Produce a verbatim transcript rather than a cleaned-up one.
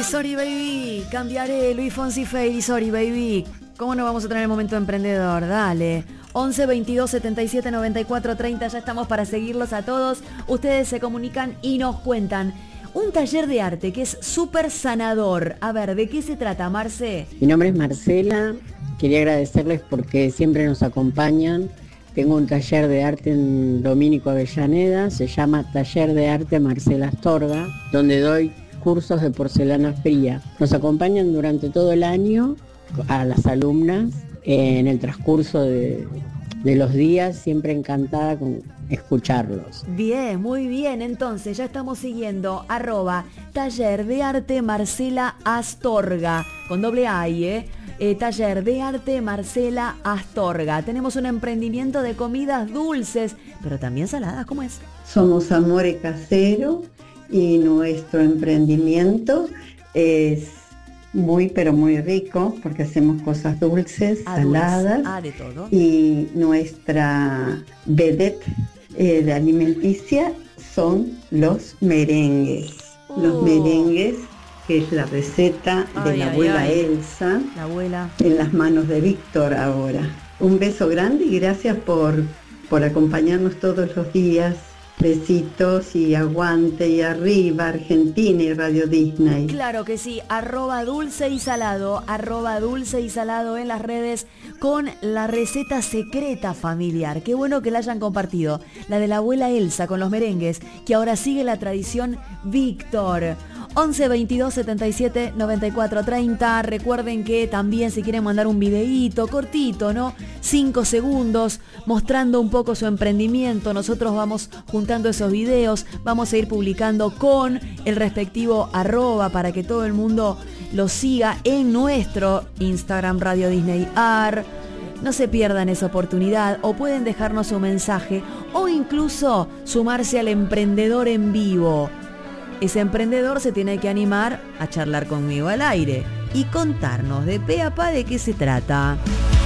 Sorry Baby, cambiaré, Luis Fonsi Fey, Sorry Baby. ¿Cómo no vamos a tener el momento emprendedor? Dale. once veintidós setenta y siete noventa y cuatro treinta, ya estamos para seguirlos a todos. Ustedes se comunican y nos cuentan. Un taller de arte que es súper sanador. A ver, ¿de qué se trata, Marce? Mi nombre es Marcela. Quería agradecerles porque siempre nos acompañan. Tengo un taller de arte en Domínico Avellaneda. Se llama Taller de Arte Marcela Astorga, donde doy cursos de porcelana fría. Nos acompañan durante todo el año a las alumnas en el transcurso de, de los días, siempre encantada con escucharlos. Bien, muy bien, entonces ya estamos siguiendo arroba Taller de Arte Marcela Astorga, con doble A, ¿eh? Eh, Taller de Arte Marcela Astorga. Tenemos un emprendimiento de comidas dulces, pero también saladas, ¿cómo es? Somos Amore Casero y nuestro emprendimiento es muy pero muy rico porque hacemos cosas dulces, Ah, saladas. dulce. Ah, de todo. Y nuestra vedette eh, de alimenticia son los merengues. Oh. Los merengues, que es la receta de Ay, la ay, abuela ay. Elsa, La abuela. en las manos de Víctor ahora. Un beso grande y gracias por, por acompañarnos todos los días. Besitos y aguante y arriba Argentina y Radio Disney. Claro que sí, arroba dulce y salado, arroba dulce y salado en las redes con la receta secreta familiar. Qué bueno que la hayan compartido, la de la abuela Elsa con los merengues, que ahora sigue la tradición Víctor. once veintidós setenta y siete noventa y cuatro treinta. Recuerden que también si quieren mandar un videíto cortito, ¿no? cinco segundos, mostrando un poco su emprendimiento. Nosotros vamos juntando esos videos, vamos a ir publicando con el respectivo arroba para que todo el mundo lo siga en nuestro Instagram Radio Disney Ar. No se pierdan esa oportunidad, o pueden dejarnos un mensaje o incluso sumarse al emprendedor en vivo. Ese emprendedor se tiene que animar a charlar conmigo al aire y contarnos de pe a pa de qué se trata.